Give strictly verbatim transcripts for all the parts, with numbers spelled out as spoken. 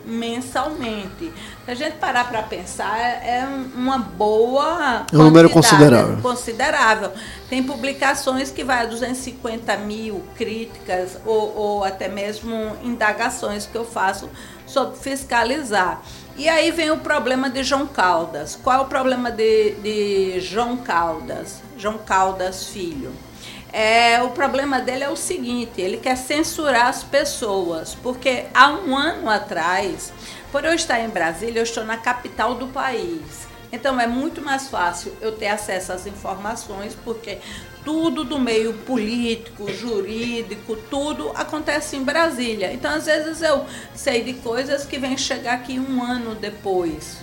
mensalmente. Se a gente parar para pensar, é uma boa é um número considerável. considerável. Tem publicações que vai a duzentos e cinquenta mil críticas ou, ou até mesmo indagações que eu faço sobre fiscalizar. E aí vem o problema de João Caldas. Qual é o problema de, de João Caldas? João Caldas Filho. É, o problema dele é o seguinte, ele quer censurar as pessoas, porque há um ano atrás, por eu estar em Brasília, eu estou na capital do país. Então é muito mais fácil eu ter acesso às informações, porque tudo do meio político, jurídico, tudo acontece em Brasília. Então às vezes eu sei de coisas que vêm chegar aqui um ano depois.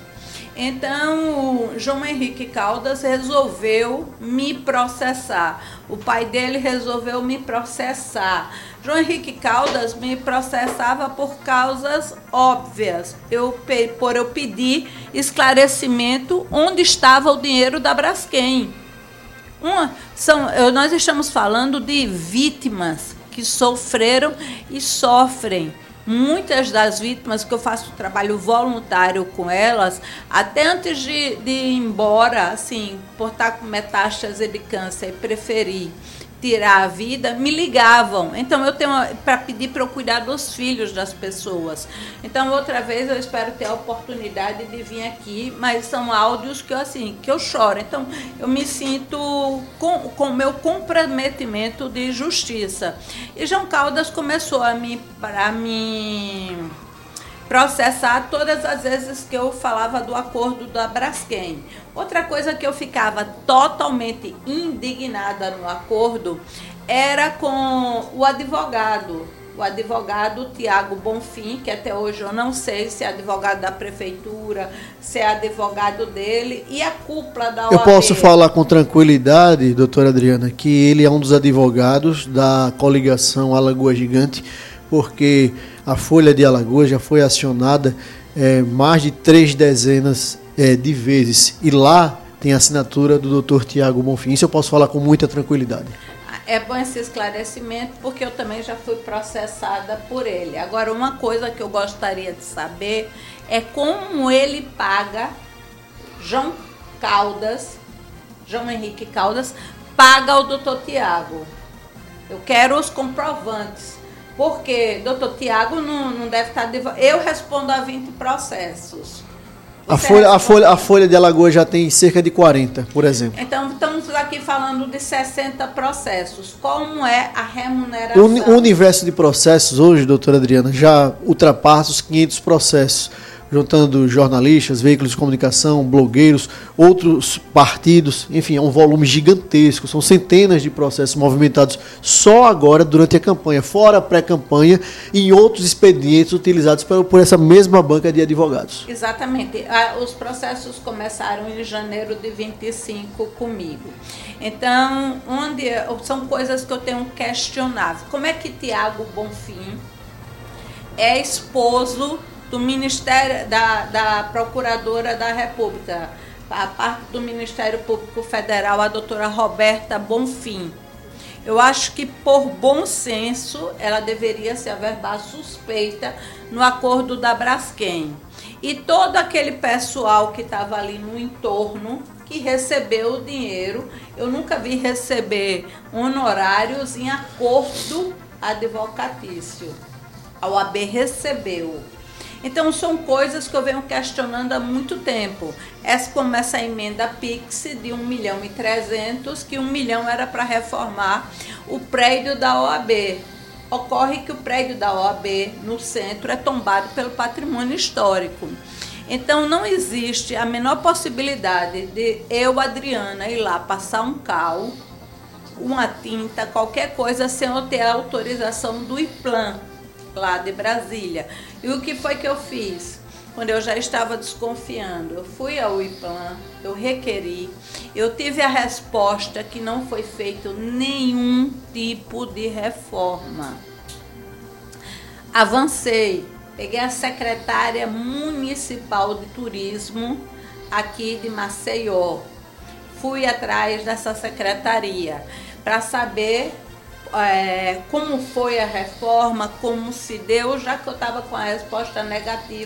Então, João Henrique Caldas resolveu me processar. O pai dele resolveu me processar. João Henrique Caldas me processava por causas óbvias. Eu, por eu pedir esclarecimento onde estava o dinheiro da Braskem. Uma, são, nós estamos falando de vítimas que sofreram e sofrem. Muitas das vítimas, que eu faço trabalho voluntário com elas, até antes de, de ir embora, assim, por estar com metástase de câncer e preferir tirar a vida, me ligavam. Então, eu tenho para pedir para eu cuidar dos filhos das pessoas. Então, outra vez, eu espero ter a oportunidade de vir aqui, mas são áudios que eu, assim, que eu choro. Então, eu me sinto com o meu comprometimento de justiça. E João Caldas começou a me, para me processar todas as vezes que eu falava do acordo da Braskem. Outra coisa que eu ficava totalmente indignada no acordo era com o advogado, o advogado Tiago Bonfim, que até hoje eu não sei se é advogado da prefeitura, se é advogado dele, e a cúpula da O A B. Eu posso falar com tranquilidade, doutora Adriana, que ele é um dos advogados da coligação Alagoas Gigante, porque a Folha de Alagoas já foi acionada é, mais de três dezenas é, de vezes. E lá tem a assinatura do doutor Tiago Bonfim. Isso eu posso falar com muita tranquilidade. É bom esse esclarecimento, porque eu também já fui processada por ele. Agora, uma coisa que eu gostaria de saber é como ele paga, João Caldas, João Henrique Caldas, paga ao doutor Tiago. Eu quero os comprovantes. Porque doutor Tiago não, não deve estar... De... Eu respondo a vinte processos. A Folha, a, Folha, a Folha de Alagoas já tem cerca de quarenta, por exemplo. Então, estamos aqui falando de sessenta processos. Como é a remuneração? O, o universo de processos hoje, doutora Adriana, já ultrapassa os quinhentos processos, juntando jornalistas, veículos de comunicação, blogueiros, outros partidos, enfim, é um volume gigantesco, são centenas de processos movimentados só agora durante a campanha, fora a pré-campanha e outros expedientes utilizados por, por essa mesma banca de advogados. Exatamente, os processos começaram em janeiro de vinte e cinco comigo, então, onde são coisas que eu tenho questionado. Como é que Tiago Bonfim é esposo do Ministério, da, da Procuradora da República, a parte do Ministério Público Federal, a doutora Roberta Bonfim? Eu acho que, por bom senso, ela deveria se averbar suspeita no acordo da Braskem. E todo aquele pessoal que estava ali no entorno, que recebeu o dinheiro, eu nunca vi receber honorários em acordo advocatício. A O A B recebeu. Então, são coisas que eu venho questionando há muito tempo. Essa, como essa emenda Pix de um milhão e trezentos, que um milhão era para reformar o prédio da O A B. Ocorre que o prédio da O A B, no centro, é tombado pelo patrimônio histórico. Então, não existe a menor possibilidade de eu, Adriana, ir lá passar um cal, uma tinta, qualquer coisa, sem eu ter a autorização do IPLAN, lá de Brasília. E o que foi que eu fiz? Quando eu já estava desconfiando, eu fui ao IPLAN, eu requeri, eu tive a resposta que não foi feito nenhum tipo de reforma. Avancei, peguei a secretária municipal de turismo aqui de Maceió, fui atrás dessa secretaria para saber É, como foi a reforma, como se deu, já que eu estava com a resposta negativa